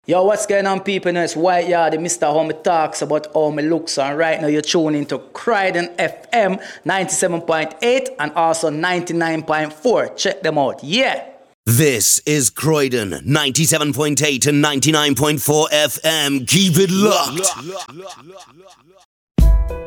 Yo, what's going on, people? It's White Yard, Mr. How me talks about how me looks. And right now you're tuning into Croydon FM 97.8 and also 99.4. Check them out. Yeah. This is Croydon 97.8 and 99.4 FM. Keep it locked.